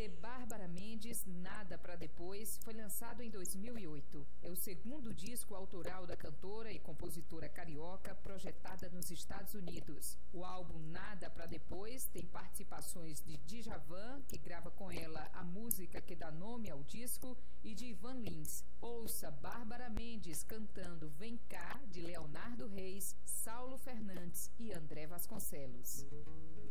EP Bárbara Mendes, Nada Pra Depois, foi lançado em 2008. É o segundo disco autoral da cantora e compositora carioca projetada nos Estados Unidos. O álbum Nada Pra Depois tem participações de Djavan, que grava com ela a música que dá nome ao disco, e de Ivan Lins. Ouça Bárbara Mendes cantando Vem Cá, de Leonardo Reis, Saulo Fernandes e André Vasconcelos.